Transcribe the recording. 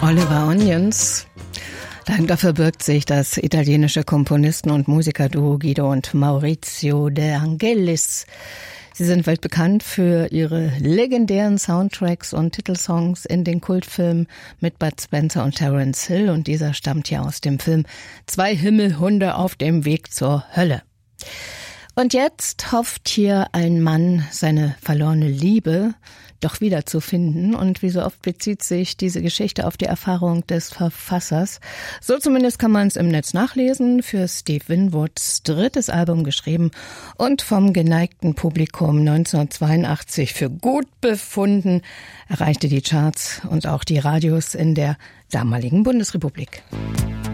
Oliver Onions. Dahinter verbirgt sich das italienische Komponisten- und Musikerduo Guido und Maurizio De Angelis. Sie sind weltbekannt für ihre legendären Soundtracks und Titelsongs in den Kultfilmen mit Bud Spencer und Terence Hill. Und dieser stammt ja aus dem Film Zwei Himmelhunde auf dem Weg zur Hölle. Und jetzt hofft hier ein Mann, seine verlorene Liebe doch wiederzufinden. Und wie so oft bezieht sich diese Geschichte auf die Erfahrung des Verfassers. So zumindest kann man es im Netz nachlesen. Für Steve Winwoods drittes Album geschrieben und vom geneigten Publikum 1982 für gut befunden, erreichte die Charts und auch die Radios in der damaligen Bundesrepublik.